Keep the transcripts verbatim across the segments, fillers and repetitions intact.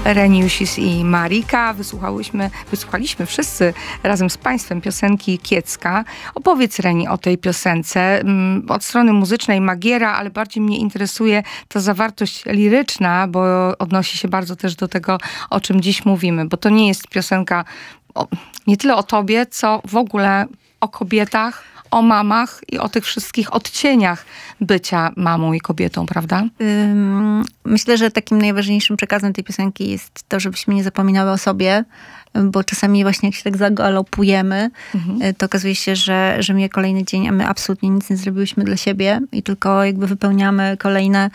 Reni Jusis i Marika. Wysłuchałyśmy, wysłuchaliśmy wszyscy razem z Państwem piosenki Kiecka. Opowiedz, Reni, o tej piosence. Od strony muzycznej Magiera, ale bardziej mnie interesuje ta zawartość liryczna, bo odnosi się bardzo też do tego, o czym dziś mówimy. Bo to nie jest piosenka o, nie tyle o tobie, co w ogóle o kobietach, o mamach i o tych wszystkich odcieniach bycia mamą i kobietą, prawda? Myślę, że takim najważniejszym przekazem tej piosenki jest to, żebyśmy nie zapominały o sobie, bo czasami właśnie jak się tak zagalopujemy, mhm. to okazuje się, że, że mija kolejny dzień, a my absolutnie nic nie zrobiłyśmy dla siebie i tylko jakby wypełniamy kolejne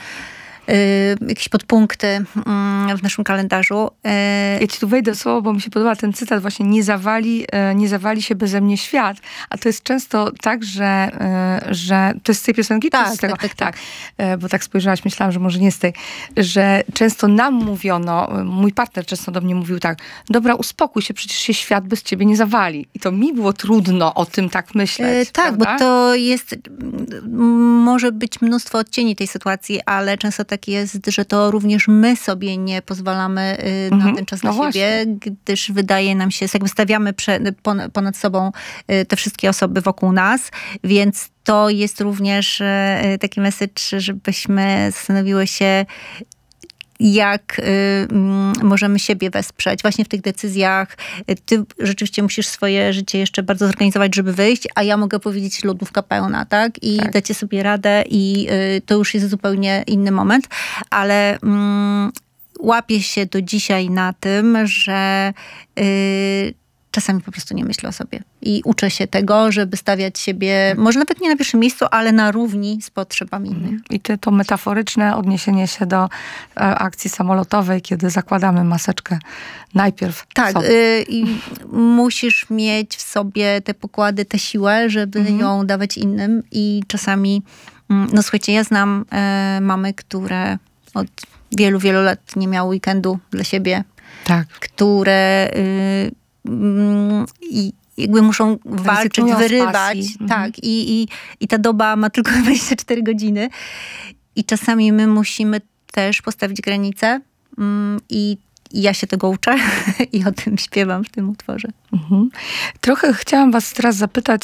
y, jakieś podpunkty y, w naszym kalendarzu. Y, ja ci tu wejdę w słowo, bo mi się podoba ten cytat właśnie, nie zawali, y, nie zawali się beze mnie świat. A to jest często tak, że, y, że to jest z tej piosenki? Tak, z tego? tak, tak, tak. tak. Y, bo tak spojrzałaś, myślałam, że może nie z tej. Że często nam mówiono, mój partner często do mnie mówił tak, dobra, uspokój się, przecież się świat bez ciebie nie zawali. I to mi było trudno o tym tak myśleć. Y, tak, prawda? bo to jest, może być mnóstwo odcieni tej sytuacji, ale często tak jest, że to również my sobie nie pozwalamy y, na mhm. ten czas no dla siebie, gdyż wydaje nam się, jakby stawiamy prze, pon, ponad sobą y, te wszystkie osoby wokół nas, więc to jest również y, taki message, żebyśmy zastanowiły się, jak y, y, możemy siebie wesprzeć właśnie w tych decyzjach. Ty rzeczywiście musisz swoje życie jeszcze bardzo zorganizować, żeby wyjść, a ja mogę powiedzieć lodówka pełna, tak? I tak. dacie sobie radę i y, to już jest zupełnie inny moment, ale y, łapię się do dzisiaj na tym, że y, czasami po prostu nie myślę o sobie. I uczę się tego, żeby stawiać siebie, tak. może nawet nie na pierwszym miejscu, ale na równi z potrzebami innych. I ty, to metaforyczne odniesienie się do e, akcji samolotowej, kiedy zakładamy maseczkę najpierw Tak. Y, I musisz mieć w sobie te pokłady, tę siłę, żeby mhm. ją dawać innym. I czasami, no słuchajcie, ja znam e, mamy, które od wielu, wielu lat nie miały weekendu dla siebie. Tak. Które... Y, i jakby muszą walczyć, wyrywać. Mhm. Tak. I, i, I ta doba ma tylko dwadzieścia cztery godziny. I czasami my musimy też postawić granice. I ja się tego uczę i o tym śpiewam w tym utworze. Mhm. Trochę chciałam was teraz zapytać,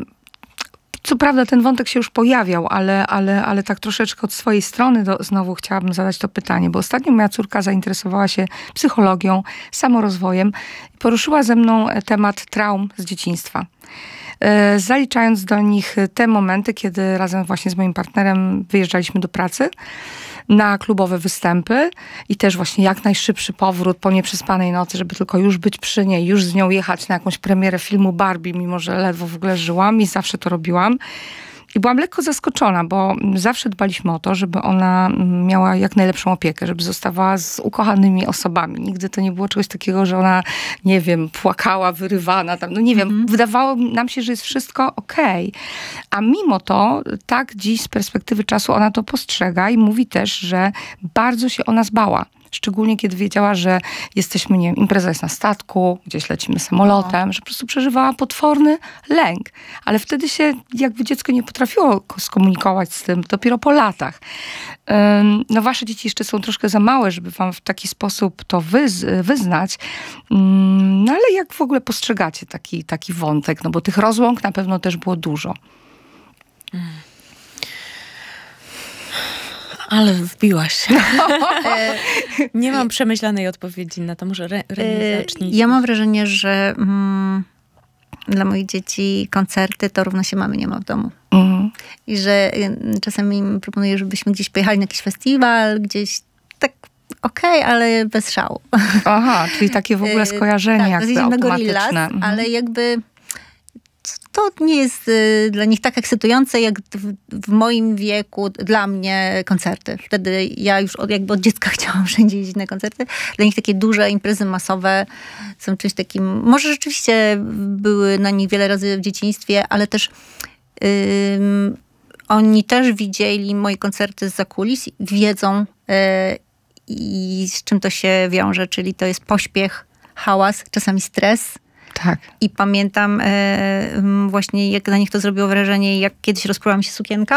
co prawda ten wątek się już pojawiał, ale, ale, ale tak troszeczkę od swojej strony do, znowu chciałabym zadać to pytanie, bo ostatnio moja córka zainteresowała się psychologią, samorozwojem i poruszyła ze mną temat traum z dzieciństwa. E, zaliczając do nich te momenty, kiedy razem właśnie z moim partnerem wyjeżdżaliśmy do pracy na klubowe występy i też właśnie jak najszybszy powrót po nieprzespanej nocy, żeby tylko już być przy niej, już z nią jechać na jakąś premierę filmu Barbie, mimo że ledwo w ogóle żyłam i zawsze to robiłam. I byłam lekko zaskoczona, bo zawsze dbaliśmy o to, żeby ona miała jak najlepszą opiekę, żeby zostawała z ukochanymi osobami. Nigdy to nie było czegoś takiego, że ona, nie wiem, płakała, wyrywana. Tam, no nie wiem, mm. wydawało nam się, że jest wszystko okej. A mimo to, tak dziś z perspektywy czasu ona to postrzega i mówi też, że bardzo się o nas bała. Szczególnie kiedy wiedziała, że jesteśmy, nie wiem, impreza jest na statku, gdzieś lecimy samolotem, no. że po prostu przeżywała potworny lęk. Ale wtedy się jakby dziecko nie potrafiło skomunikować z tym, dopiero po latach. No wasze dzieci jeszcze są troszkę za małe, żeby wam w taki sposób to wyz- wyznać. No ale jak w ogóle postrzegacie taki, taki wątek? No bo tych rozłąk na pewno też było dużo. Hmm. Ale wbiłaś. Nie mam przemyślanej odpowiedzi na to. Może Re- Reni zacznij. Ja mam wrażenie, że mm, dla moich dzieci koncerty to równo się mamy nie ma w domu. Mm. I że y, czasami im proponuję, żebyśmy gdzieś pojechali na jakiś festiwal, gdzieś tak okej, okay, ale bez szału. Aha, czyli takie w ogóle skojarzenie tak, jakby automatyczne. Gorillaz, mhm. ale jakby to nie jest y, dla nich tak ekscytujące, jak w, w moim wieku, dla mnie koncerty. Wtedy ja już od, jakby od dziecka chciałam wszędzie jeździć na koncerty. Dla nich takie duże imprezy masowe są czymś takim, może rzeczywiście były na nich wiele razy w dzieciństwie, ale też y, oni też widzieli moje koncerty zza kulis, wiedzą y, i z czym to się wiąże, czyli to jest pośpiech, hałas, czasami stres. Tak. I pamiętam e, właśnie, jak na nich to zrobiło wrażenie, jak kiedyś rozpruła mi się sukienka